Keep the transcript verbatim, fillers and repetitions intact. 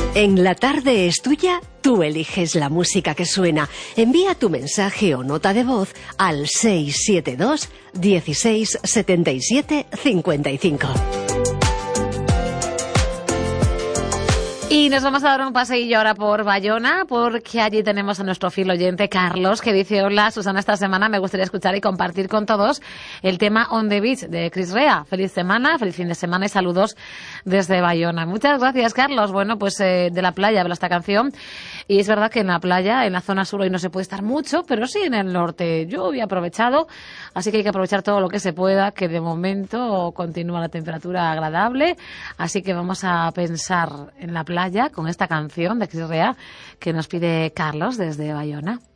En La Tarde es Tuya, tú eliges la música que suena. Envía tu mensaje o nota de voz al seis siete dos, dieciséis, setenta y siete, cincuenta y cinco. Y nos vamos a dar un paseillo ahora por Bayona, porque allí tenemos a nuestro fiel oyente Carlos, que dice: hola Susana, esta semana me gustaría escuchar y compartir con todos el tema On the Beach de Chris Rea. Feliz semana, feliz fin de semana y saludos desde Bayona. Muchas gracias, Carlos. Bueno, pues eh, de la playa habla esta canción, y es verdad que en la playa, en la zona sur, hoy no se puede estar mucho, pero sí en el norte. Yo he aprovechado, así que hay que aprovechar todo lo que se pueda, que de momento continúa la temperatura agradable, así que vamos a pensar en la playa con esta canción de Chris Rea que nos pide Carlos desde Bayona.